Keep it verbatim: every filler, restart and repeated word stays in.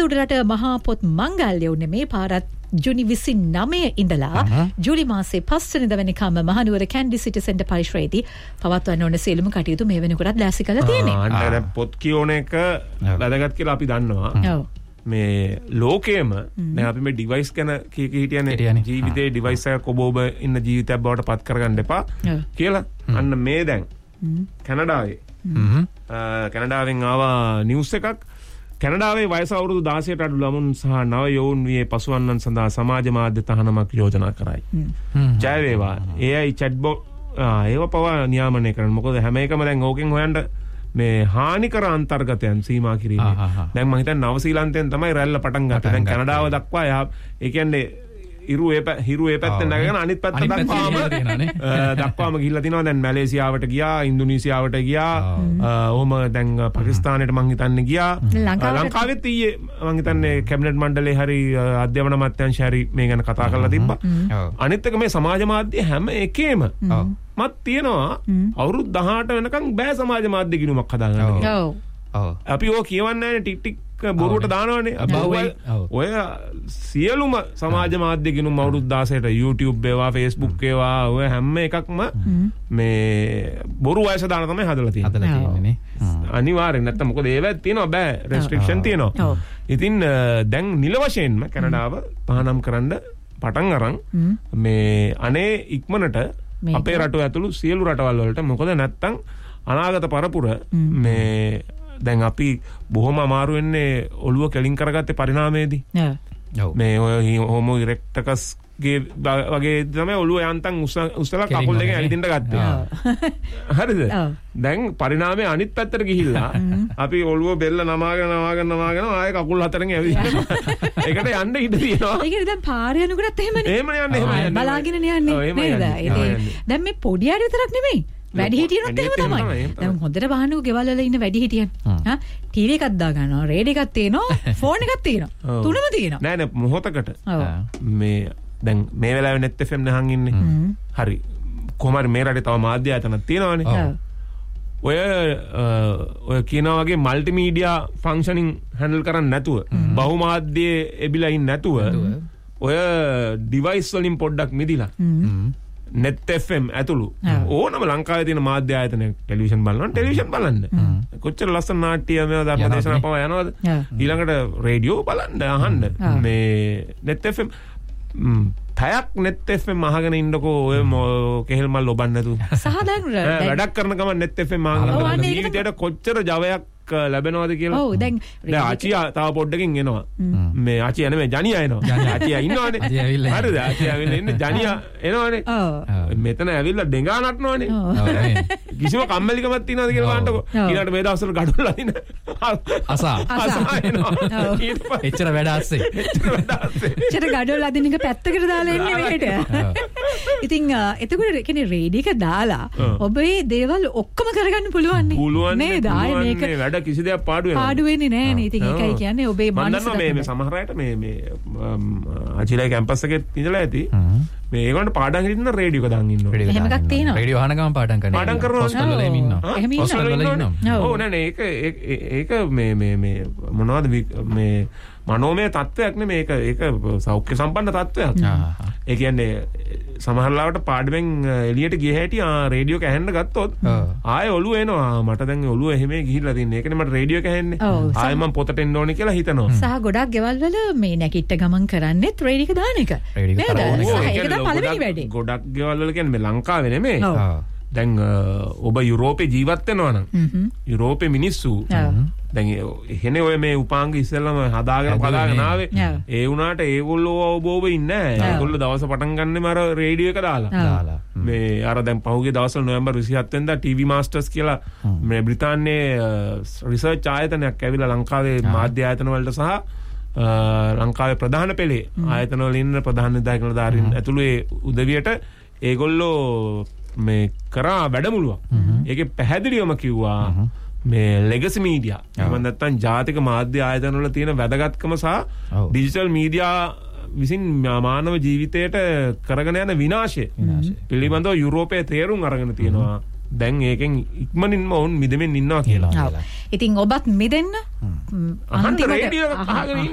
උඩරට මහා පොත් මංගල්‍ය උන්නේ මේ පාරත් ජුනි විසිනමය ඉඳලා ජූලි මාසේ පස්වෙනිදා වෙනකම් මහනුවර කැන්ඩි සිටි සෙන්ටර් පරිශ්‍රයේදී පවත්වන්න ඕන සියලුම කටයුතු මේ වෙනකොටත් ලෑස්ති කරලා තියෙනවා. අන්න පොත් කියෝන එක වැදගත් කියලා අපි දන්නවා. ඔව්. මේ ලෝකයේම දැන් අපි මේ ඩිවයිස් ගැන කී කී හිටියනේ ජීවිතේ ඩිවයිස් එකක් ඔබ ඔබ ඉන්න ජීවිතයක් බවට පත් කරගන්න එපා කියලා. අන්න මේ දැන් කැනඩාවේ කැනඩාවෙන් ආවා නිවුස් එකක්. කැනඩාවේ වයස අවුරුදු දාසයට අඩු ළමුන් සහ නව යොවුන් වියේ පසුවන්නන් සඳහා සමාජ මාධ්‍ය තහනමක් යෝජනා කරයි. ජය වේවා. ඒ අයි චැට්බොට් ඒව පවා නියාමනය කරන්න. මොකද හැම එකම දැන් ඕකෙන් හොයන්න මේ හානිකර අන්තර්ගතයන් සීමා කිරීම. දැන් මම හිතන්නේ නවසීලන්තයෙන් තමයි රැල්ල පටන් ගත්තේ. දැන් කැනඩාව දක්වා ඒ කියන්නේ ඉරු ඒ හිරු ඒ පැත්තෙන් නැගගෙන අනිත් පැත්ත දක්වාම දක්වාම ගිහිල්ලා තිනවා. දැන් මැලේසියාවට ගියා, ඉන්දුනීසියාවට ගියා, ඔහොම දැන් පාකිස්තානයට මං හිතන්නේ ගියා. ලංකාවෙත් ඊයේ මං හිතන්නේ කැබිනට් මණ්ඩලයේ හරි අධ්‍යයන අමාත්‍යාංශය හරි මේ ගැන කතා කරලා තිබ්බා. අනිත් එක මේ සමාජ මාධ්‍ය හැම එකේම මත් තියෙනවා අවුරුදු දහඅට වෙනකන් බෑ සමාජ මාධ්‍ය ගිණුමක් හදාගන්න කියලා. ඔව්. අපි ඕක කියවන්නේ නැහැ ටික් ටික් බොරුවට දානවනේ. ඔය සියලුම සමාජ මාධ්‍ය ගිණුම් අවුරුදු දාසයට YouTube ඒවා Facebook ඒවා ඔය හැම එකක්ම මේ බොරු වයස දාන තමයි හදලා තියෙන්නේ. අනිවාර්යෙන් නැත්තම් මොකද ඒවත් තියෙනවා බෑ රෙස්ට්‍රික්ෂන් තියෙනවා. ඉතින් දැන් නිල වශයෙන්ම කැනඩාව පහනම් කරන්න පටන් අරන් මේ අනේ ඉක්මනට අපේ රටව ඇතුළු සියලු රටවල් වලට. මොකද නැත්තම් අනාගත පරපුර මේ දැන් අපි බොහොම අමාරු වෙන්නේ ඔළුව කෙලින් කරගත්තේ පරිණාමයේදී. මේ ඔය හෝමෝ ඉරෙක්ටකස් ගේ වගේ තමයි ඔළුව යන්තම් උස්සලා කකුල් දෙකෙන් ඇවිදින්න ගත්තේ. හරිද? දැන් පරිණාමයේ අනිත් පැත්තට ගිහිල්ලා අපි ඔළුව බෙල්ල නමාගෙන නමාගෙන නමාගෙන ආයේ කකුල් හතරෙන් ඇවිදින්න. ඒකට යන්න ඉඩ තියෙනවා. ඒකනේ දැන් පාර යනකොටත් එහෙමනේ. එහෙම යන්නේ එහෙම යන්නේ. බලාගෙන යන්නේ නේද? දැන් මේ පොඩි අය විතරක් නෙමෙයි. වැඩි හිටියනොත් එහෙම තමයි. දැන් හොඳට බහනු ගෙවල් වල ඉන්න වැඩි හිටියන්. හා ටීවී එකක් දා ගන්නවා, රේඩියෝ එකක් තියෙනවා, ෆෝන් එකක් තියෙනවා. තුනම තියෙනවා. නෑ නෑ මොහොතකට මේ දැන් මේ වෙලාවේ net F M නහන් ඉන්නේ. හරි. කොහොම හරි මේ රටේ තව මාධ්‍ය ආයතනක් තියෙනවානේ. ඔය ඔය කියනවා වගේ මල්ටිමීඩියා ෆන්ක්ෂනින් හැන්ඩල් කරන්නේ නැතුව, බහුමාධ්‍යයේ එබිලා ඉන්නේ නැතුව ඔය ඩිවයිස් වලින් පොඩ්ඩක් මිදිලා net F M ඇතුළු ඕනම ලංකාවේ තියෙන මාධ්‍ය ආයතන ටෙලිවිෂන් බලනවා ටෙලිවිෂන් බලන්න. කොච්චර ලස්සන නාට්‍ය මේවා ධර්ම දේශනා පවා යනවද? ඊළඟට රේඩියෝ බලන්න අහන්න. මේ net F M තයක් net F M අහගෙන ඉන්නකෝ ඔය කෙහෙල් මල් ලොබන්න නැතු. සහ දැන් වැඩක් කරන ගමන් net F M අහගෙන ජීවිතේට කොච්චර ජවයක් ලැබෙනවද කියලා. ඔව් දැන් දැන් ආචියා තව පොඩ්ඩකින් එනවා. මේ ආචියා නෙමෙයි ජනියා එනවා. ආචියා ඉන්නවනේ. හරිද? ආචියා ඇවිල්ලා ඉන්නේ ජනියා එනවනේ. ඔව්. මෙතන ඇවිල්ලා ඩෙඟා නටනවනේ. කිසිම කම්මැලිකමක් තියනවද කියලා බලන්නකෝ. ඊළඟට මේ දවස්වල ගඩොල් අදින අසා අසා එනවා. එච්චර වැඩ ඇස්සේ. එච්චර වැඩ ඇස්සේ. එච්චර ගඩොල් අදින එක පැත්තකට දාලා ඉන්නේ මෙහෙට. ඉතින් එතකොට කියන්නේ රේඩියෝ එක දාලා ඔබේ දේවල් ඔක්කොම කරගන්න පුළුවන් නේ. නේද? ආයේ මේක වැඩ කිසි දෙයක් පාඩු වෙනවා. පාඩු වෙන්නේ නැහැ නේ. ඉතින් ඒකයි කියන්නේ ඔබේ මනස මේ මේ සමහර අයට මේ මේ ආචිලා කැම්පස් එකේ ඉඳලා ඇති. මේ ඒගොල්ලන්ට පාඩම් හිටින්න රේඩියෝ එක දාන් ඉන්නවා. එහෙම එකක් තියෙනවා. රේඩියෝ අහන ගමන් පාඩම් කරනවා. පාඩම් කරනවා. හොස්ටල් වල එහෙම ඉන්නවා. එහෙම ඉන්නවා. ඔව් නෑ නෑ ඒක ඒක මේ මේ මේ මොනවද මේ මනෝමය තත්වයක් නෙමෙයි. ඒක ඒක සෞඛ්‍ය සම්පන්න තත්වයක්. ඒ කියන්නේ සමහර ලාවට පාඩමෙන් එළියට ගිය හැටි රේඩියෝ එක ඇහෙන්න ගත්තොත් ආයේ ඔළුව එනවා. මට දැන් ඔළුව එහෙම ගිහිල්ලා තින්නේ. ඒකනේ මට රේඩියෝ එක ඇහෙන්නේ. ආයේ මම පොතට එන්න ඕනේ කියලා හිතනවා. සහ ගොඩක් ගෙවල් වල මේ නැකිට ගමන් කරන්නේත් රේඩියෝ එක දාන එක. නේද? ඒක තමයි පළවෙනි වැඩේ. ගොඩක් ගෙවල් වල කියන්නේ මේ ලංකාවේ නෙමෙයි. දැන් ඔබ යුරෝපේ ජීවත් වෙනවා නම් යුරෝපේ මිනිස්සු දැන් එහෙනේ ඔය මේ උපාංග ඉස්සෙල්ලාම හදාගෙන පදාගෙන ආවේ. ඒ වුණාට ඒගොල්ලෝ ඔබ ඔබ ඉන්නේ නැහැ. ඒගොල්ලෝ දවස් පටන් ගන්නෙම අර රේඩියෝ එක දාලා. දාලා. මේ අර දැන් පහුගිය දවස්වල නොවැම්බර් විසිහත් වෙනිදා ටීවී මාස්ටර්ස් කියලා මේ බ්‍රිතාන්‍යයේ රිසර්ච් ආයතනයක් ඇවිල්ලා ලංකාවේ මාධ්‍ය ආයතන වලට සහ ලංකාවේ ප්‍රධාන පෙළේ ආයතන වල ඉන්න ප්‍රධාන නිලධාරීන් ඇතුළු ඒ උදවියට ඒගොල්ලෝ මේ කරා වැඩමුළුවක්. ඒකේ පැහැදිලිවම කිව්වා මේ ලෙගසි මීඩියා එහෙම නැත්නම් ජාතික මාධ්‍ය ආයතන වල තියෙන වැදගත්කම සහ ඩිජිටල් මීඩියා විසින් මානව ජීවිතයට කරගෙන යන විනාශය පිළිබඳව යුරෝපයේ තේරුම් අරගෙන තියෙනවා. දැන් ඒකෙන් ඉක්මනින්ම වුන් මිදෙමින් ඉන්නවා කියලා. ඉතින් ඔබත් මිදෙන්න අන්තිමට රේඩියෝ අහගෙන